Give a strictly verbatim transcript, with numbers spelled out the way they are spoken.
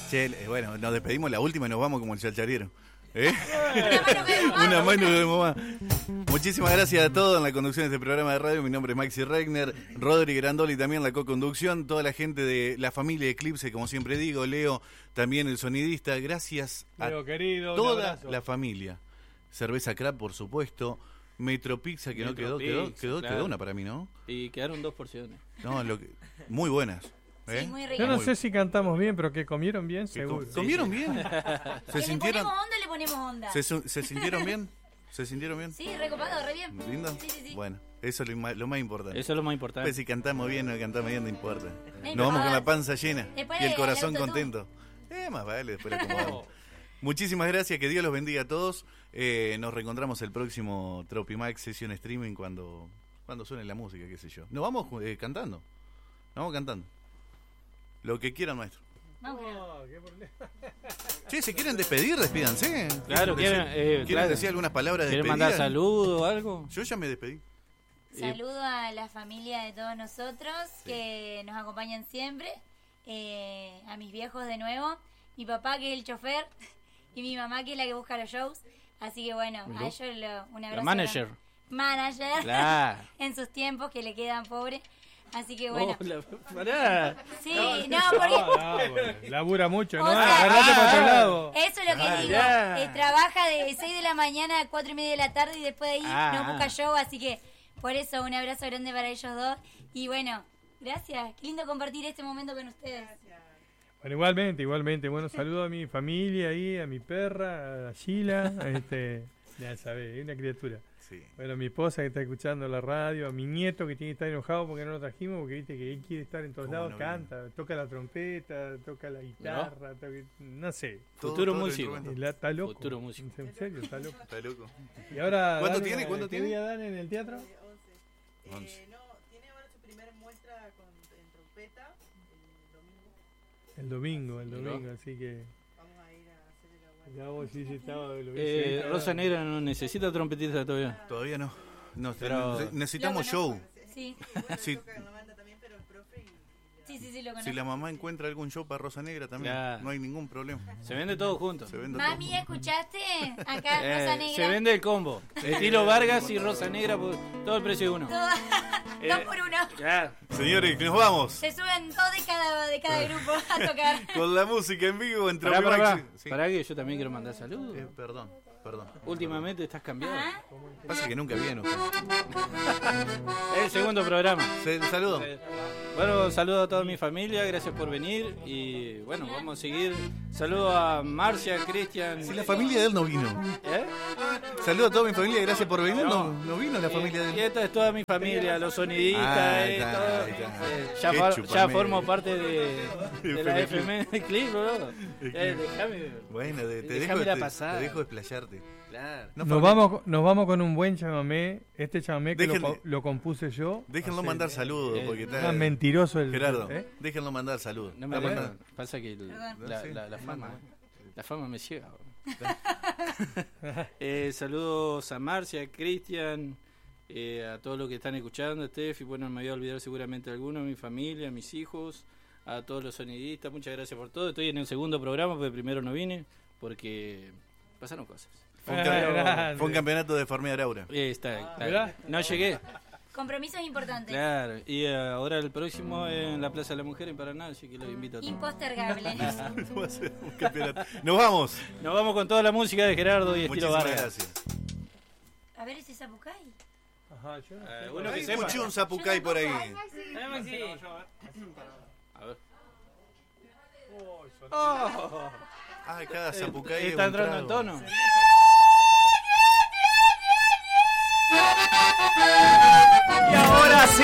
Che, bueno, nos despedimos la última y nos vamos como el chalchariero. ¿Eh? Una mano de mamá. Muchísimas gracias a todos en la conducción de este programa de radio. Mi nombre es Maxi Regner, Rodri Grandoli también la co-conducción, toda la gente de la familia Eclipse, como siempre digo, Leo también el sonidista. Gracias a Leo, querido, toda la familia. Cerveza Crab, por supuesto. Metro Pizza, que Metro no quedó, Pizza, quedó, quedó, claro. quedó una para mí, ¿no? Y quedaron dos porciones. No, lo que, muy buenas. ¿eh? Sí, muy rico. Yo no Muy- sé si cantamos bien, pero que comieron bien, que seguro. com- ¿Comieron bien? ¿Se ¿Le sintieron, ponemos onda o le ponemos onda? se, su- ¿Se sintieron bien? ¿Se sintieron bien? Sí, recopado, re bien. ¿Lindo? Sí, sí, sí. Bueno, eso es lo más, lo más importante. Eso es lo más importante. Pues si cantamos bien o no cantamos bien, no importa. No Nos vamos con importa. la panza llena Después y el le- corazón el autotune. contento. Eh, más vale, después lo acomodamos. Muchísimas gracias, que Dios los bendiga a todos. Eh, nos reencontramos el próximo Tropimax Session Streaming cuando, cuando suene la música, qué sé yo. Nos vamos eh, cantando. Nos vamos cantando. Lo que quieran, maestro. Vamos, No, qué problema. Che, ¿se quieren despedir? Despídanse. Claro, ¿Quieren, quieren, decir, eh, ¿quieren claro. decir algunas palabras de ¿Quieren despedida? mandar saludos o algo? Yo ya me despedí. Saludo a la familia de todos nosotros que nos acompañan siempre, eh, a mis viejos de nuevo, mi papá que es el chofer y mi mamá que es la que busca los shows, así que bueno, Mirá. a ellos lo, un abrazo. La manager. grande. Manager, Claro. en sus tiempos que le quedan pobre, así que bueno. Oh, la- pará. Sí, no, porque... No, no, bueno, labura mucho, ¿no? O sea, Agarrate ah, para otro lado. Eso es lo que Ah, digo. ya. Eh, trabaja de seis de la mañana a cuatro y media de la tarde y después de ahí Ah, no busca ah. show, así que por eso un abrazo grande para ellos dos. Y bueno, gracias. Qué lindo compartir este momento con ustedes. Bueno, igualmente, igualmente. Bueno, saludo a mi familia ahí, a mi perra, a Sheila, este, ya sabés, es una criatura. Sí. Bueno, a mi esposa que está escuchando la radio, a mi nieto que tiene que estar enojado porque no lo trajimos, porque viste que él quiere estar en todos ¿Cómo lados, no canta, toca la trompeta, toca la guitarra, toca- no sé. Todo- Futuro todo el músico. instrumento. La- Está loco. Futuro músico. En serio, está loco. Está loco. Y ahora, ¿Cuánto Dan, tiene? ¿qué ¿Cuánto tiene? día dan en el teatro? Once. Eh, no, tiene ahora su primera muestra con, en trompeta el domingo. El domingo, el Mirá. domingo, así que... Vamos a ir a hacerle la vuelta. Ya vos sí, sí, estaba, lo vi Eh, cerca. Rosa Negra no necesita trompetista todavía. Todavía no. No, Pero- ne- necesitamos Lo show. Sí, Y bueno, Sí. toca en la banda también, pero el profe y, y la- sí, sí, sí, lo conozco. Si la mamá encuentra algún show para Rosa Negra también, Claro. no hay ningún problema. Se vende todo junto. Se vende Mami, todo. ¿escuchaste? Acá Eh, Rosa Negra. se vende el combo. Estilo Vargas y Rosa Negra por todo el precio de uno. Todo- Eh, Dos por uno. Ya. Señores, nos vamos. Se suben dos de cada, de cada grupo a tocar. Con la música en vivo en Pará, pará, Tropimax. pará. Sí. Pará que yo también quiero mandar saludos. Eh, perdón, perdón. Últimamente estás cambiado. ¿Ah? Pasa que nunca viene. Es el segundo programa. Se, saludo. Eh, Bueno, saludo a toda mi familia, gracias por venir y bueno, vamos a seguir. Saludo a Marcia, Cristian. Si la familia de él no vino. ¿Eh? Saludo a toda mi familia, gracias por venir. No, No. no vino la familia de Y él. esta es toda mi familia, los sonidistas, Ah, eh, está, todo. ahí está. Eh, ya, Qué for- chupamé. ya formo parte de, de la F F M M Clip, bro. Eh, déjame. Bueno, de- te, dejo, Déjamela te, pasar. te dejo desplayarte. Claro. No, Nos familia, vamos, nos vamos con un buen chamamé. Este chamamé que lo, Déjenle- co- lo compuse yo. Déjenlo Hace- mandar saludos, eh, porque Ah, está... mentiroso el... Gerardo, ¿eh? déjenlo mandar saludos. No me Está dejan. mandando- Pasa que el- Perdón. la, Sí. la, la fama, la fama me ciega. eh, saludos a Marcia, a Cristian, eh, a todos los que están escuchando, Steffi, bueno, me voy a olvidar seguramente alguno, a mi familia, a mis hijos, a todos los sonidistas, muchas gracias por todo. Estoy en el segundo programa, porque primero no vine, porque pasaron cosas. Fue un, Ah, campe- grande. fue un campeonato de Formida Aura. Eh, está, claro. mirá. No llegué, Compromisos importantes. claro, y eh, ahora el próximo en la Plaza de la Mujer en Paraná, así que los invito a todos. Impostergable. Va a ser un campeonato. Nos vamos. Nos vamos con toda la música de Gerardo y Estilo Muchísimas Vargas. gracias. A ver ese Zapucay. Ajá, yo no Eh, sé. uno que Hay sepa. escuché un zapucay por ahí. A ver. Ay, cada zapucay es Está un entrando en trago. tono. Y ahora sí,